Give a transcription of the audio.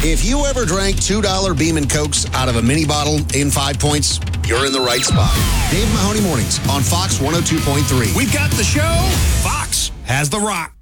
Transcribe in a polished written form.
If you ever drank $2 Beam and Cokes out of a mini bottle in 5 points, you're in the right spot. Dave Mahoney Mornings on Fox 102.3. We've got the show. Fox has the rock.